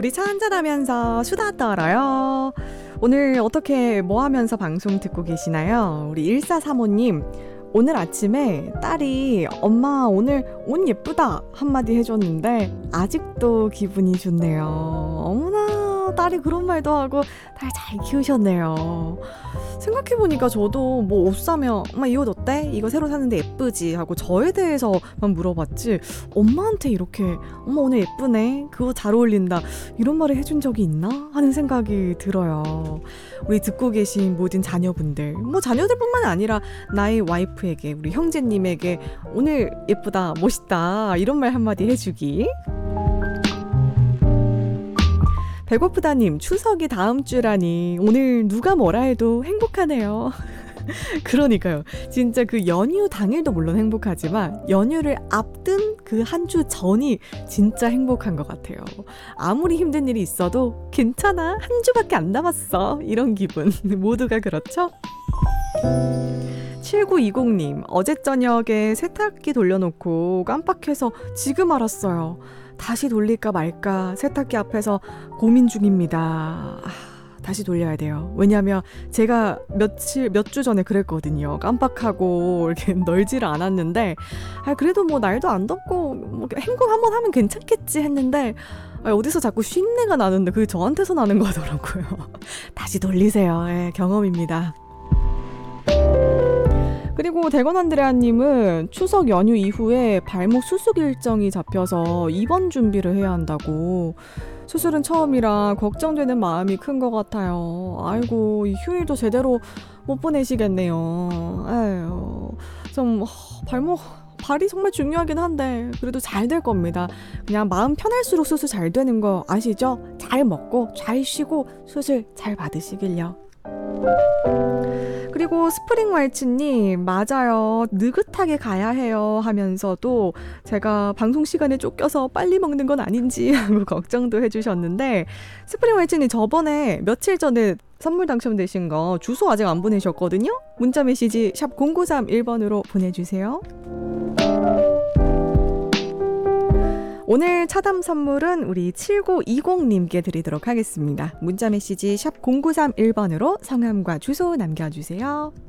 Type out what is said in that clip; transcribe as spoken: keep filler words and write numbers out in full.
우리 차 한잔하면서 수다 떨어요. 오늘 어떻게 뭐 하면서 방송 듣고 계시나요? 우리 일사삼오님, 오늘 아침에 딸이 엄마 오늘 옷 예쁘다 한마디 해줬는데 아직도 기분이 좋네요. 어머나, 딸이 그런 말도 하고 딸 잘 키우셨네요. 생각해보니까 저도 뭐 옷 사면 엄마 이 옷 어때? 이거 새로 샀는데 예쁘지? 하고 저에 대해서만 물어봤지, 엄마한테 이렇게 엄마 오늘 예쁘네, 그거 잘 어울린다, 이런 말을 해준 적이 있나? 하는 생각이 들어요. 우리 듣고 계신 모든 자녀분들, 뭐 자녀들뿐만 아니라 나의 와이프에게, 우리 형제님에게 오늘 예쁘다, 멋있다, 이런 말 한마디 해주기. 배고프다님, 추석이 다음 주라니 오늘 누가 뭐라 해도 행복하네요. 그러니까요. 진짜 그 연휴 당일도 물론 행복하지만 연휴를 앞둔 그 한 주 전이 진짜 행복한 것 같아요. 아무리 힘든 일이 있어도 괜찮아, 한 주밖에 안 남았어, 이런 기분. 모두가 그렇죠? 칠구이공님, 어제 저녁에 세탁기 돌려놓고 깜빡해서 지금 알았어요. 다시 돌릴까 말까 세탁기 앞에서 고민 중입니다. 아, 다시 돌려야 돼요. 왜냐면 제가 며칠 몇 주 전에 그랬거든요. 깜빡하고 이렇게 널지를 않았는데, 아, 그래도 뭐 날도 안 덥고 뭐 헹굼 한번 하면 괜찮겠지 했는데, 아, 어디서 자꾸 쉰내가 나는데 그게 저한테서 나는 거더라고요. 다시 돌리세요. 예, 경험입니다. 그리고 대건 안드레아님은 추석 연휴 이후에 발목 수술 일정이 잡혀서 입원 준비를 해야 한다고. 수술은 처음이라 걱정되는 마음이 큰 것 같아요. 아이고, 이 휴일도 제대로 못 보내시겠네요. 에휴, 좀 발목 발이 정말 중요하긴 한데 그래도 잘 될 겁니다. 그냥 마음 편할수록 수술 잘 되는 거 아시죠? 잘 먹고 잘 쉬고 수술 잘 받으시길요. 그리고 스프링왈츠님, 맞아요, 느긋하게 가야 해요 하면서도 제가 방송 시간에 쫓겨서 빨리 먹는 건 아닌지 하고 걱정도 해주셨는데, 스프링왈츠님 저번에 며칠 전에 선물 당첨되신 거 주소 아직 안 보내셨거든요. 문자 메시지 샵 공구삼일 번으로 보내주세요. 오늘 차담 선물은 우리 칠구이공님께 드리도록 하겠습니다. 문자 메시지 샵 공구삼일 번으로 성함과 주소 남겨주세요.